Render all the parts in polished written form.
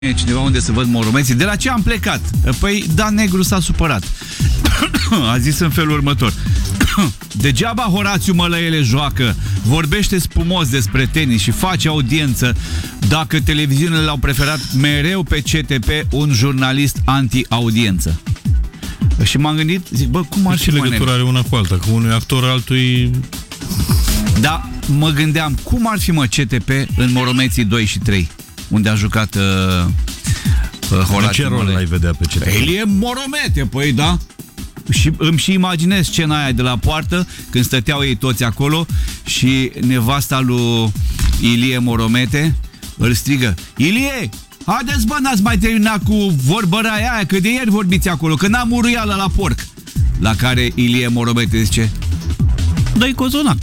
cineva unde să văd moromeții. De la ce am plecat? Păi Dan Negru s-a supărat. A zis în felul următor: degeaba Horațiu Mălăele joacă, vorbește spumos despre tenis și face audiență dacă televiziunile l-au preferat mereu pe CTP un jurnalist anti-audiență. Și m-am gândit, zic, bă, cum ar fi legătura are una cu alta? Că unui actor altui... Da, mă gândeam, cum ar fi, mă, CTP în Moromeții 2 și 3, unde a jucat Horațiu Mălăele. L-ai vedea pe CTP? El e Moromete, păi, da? Și îmi și imaginez scena aia de la poartă, când stăteau ei toți acolo și nevasta lui Ilie Moromete îl strigă: Ilie, haideți, bă, n-ați mai terminat cu vorbăraia aia, că de ieri vorbiți acolo, că n-am muruială la porc. La care Ilie Moromete zice: dă-i cozonac.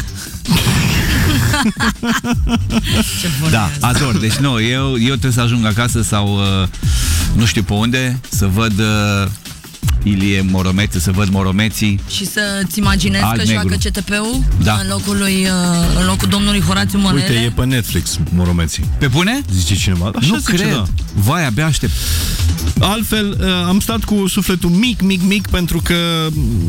Da, ador. Deci nu, eu trebuie să ajung acasă sau nu știu pe unde, să văd Ilie Moromete, să văd Moromeții. Și să-ți imaginezi că joacă CTP-ul, da, în locul domnului Horațiu Mălăele. Uite, e pe Netflix Moromeții. Pe bune? Zice cineva. Așa nu cred. Da. Vai, abia aștept. Altfel, am stat cu sufletul mic, pentru că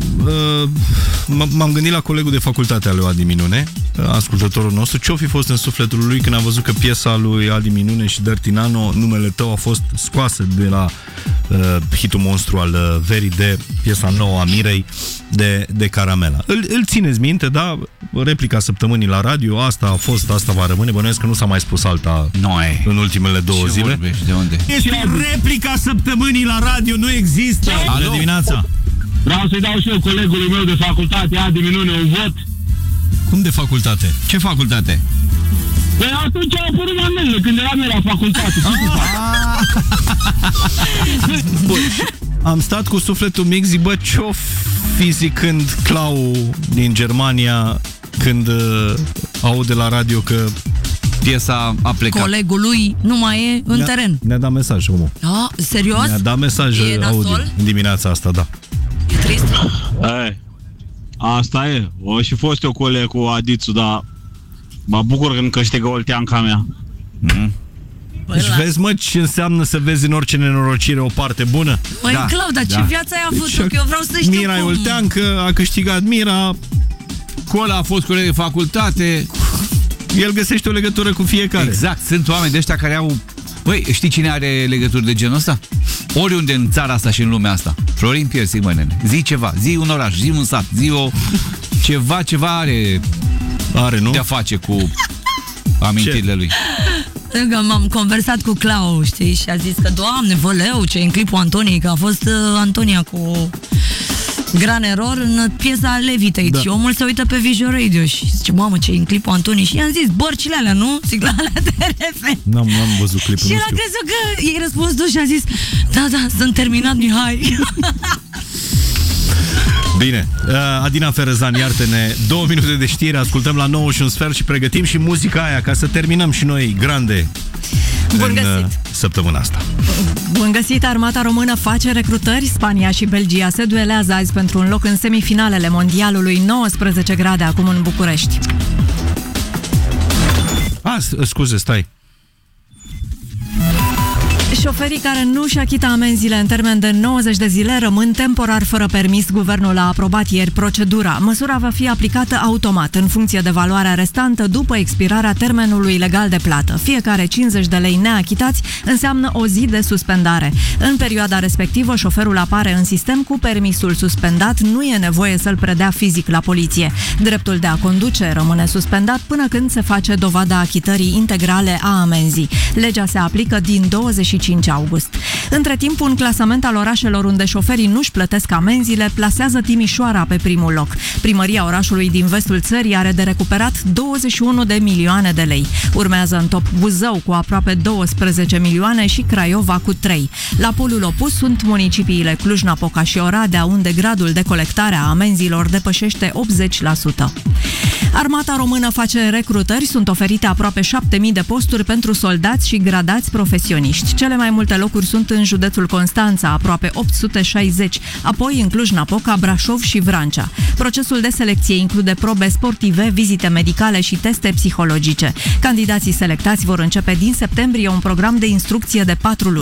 m-am gândit la colegul de facultate al lui Adi Minune, ascultătorul nostru, ce-o fi fost în sufletul lui când a văzut că piesa lui Adi Minune și Dirty Nano, Numele Tău, a fost scoasă de la hitul monstru al verii, de piesa nouă a Mirei de Caramela. Îl țineți minte, da? Replica săptămânii la radio, asta a fost, asta va rămâne. Bănuiesc că nu s-a mai spus alta în ultimele 2 zile. Vorbești? De unde? Este replica săptămânii la radio, nu există. Bună dimineața! Vreau să-i dau și eu colegului meu de facultate, Adi Minune, un vot. Cum de facultate? Ce facultate? Păi atunci au apărut manele, când eram eu la facultate. Bun. Am stat cu sufletul mic, zic, bă, ce-o fi zicând Clau din Germania când aude la radio că piesa a plecat. Colegul lui nu mai e în teren. Ne-a dat mesaj, omul. Da? Serios? Ne-a dat mesaj audio în dimineața asta, da. E trist? Asta e. O și fost eu coleg cu Adițu, dar mă bucur că nu câștigă Olteanca mea. Deci vezi, mă, ce înseamnă să vezi în orice nenorocire o parte bună? Măi, da, Claudia, ce viață ai avut? Deci, eu vreau să știu Mira cum. Olteancă, a câștigat Mira. Cu ăla a fost coleg de facultate. El găsește o legătură cu fiecare. Exact, sunt oameni de ăștia care au... Băi, știi cine are legături de genul ăsta? Oriunde în țara asta și în lumea asta. Florin Piersic, mă, nene. Zi ceva, zi un oraș, zi un sat, zi o... Ceva are, nu? De-a face cu amintirile lui. M-am conversat cu Clau, știi, și a zis că, Doamne, văleu, ce în clipul Antoniei, că a fost Antonia cu gran error în piesa Levitate. Da. Și omul se uită pe Vision Radio și zice, mamă, ce în clipul Antoniei. Și i-am zis, bărcile alea, nu? Zic, la alea te referi. N-am văzut clipul, și el a crezut că i-ai răspuns tu și a zis, da, sunt terminat, Mihai. Bine, Adina Ferezan, iartă-ne, 2 minute de știri, ascultăm la 9 și un sfert și pregătim și muzica aia ca să terminăm și noi grande în săptămâna asta. Bun găsit! Armata română face recrutări. Spania și Belgia se duelează azi pentru un loc în semifinalele mondialului. 19 grade acum în București. Scuze, stai. Șoferii care nu își achită amenziile în termen de 90 de zile rămân temporar fără permis. Guvernul a aprobat ieri procedura. Măsura va fi aplicată automat, în funcție de valoarea restantă, după expirarea termenului legal de plată. Fiecare 50 de lei neachitați înseamnă o zi de suspendare. În perioada respectivă, șoferul apare în sistem cu permisul suspendat, nu e nevoie să-l predea fizic la poliție. Dreptul de a conduce rămâne suspendat până când se face dovada achitării integrale a amenzii. Legea se aplică din 25 august. Între timp, un clasament al orașelor unde șoferii nu-și plătesc amenziile plasează Timișoara pe primul loc. Primăria orașului din vestul țării are de recuperat 21 de milioane de lei. Urmează în top Buzău cu aproape 12 milioane și Craiova cu 3. La polul opus sunt municipiile Cluj-Napoca și Oradea, unde gradul de colectare a amenziilor depășește 80%. Armata română face recrutări, sunt oferite aproape 7.000 de posturi pentru soldați și gradați profesioniști. Cele mai multe locuri sunt în județul Constanța, aproape 860, apoi în Cluj-Napoca, Brașov și Vrancea. Procesul de selecție include probe sportive, vizite medicale și teste psihologice. Candidații selectați vor începe din septembrie un program de instrucție de 4 luni.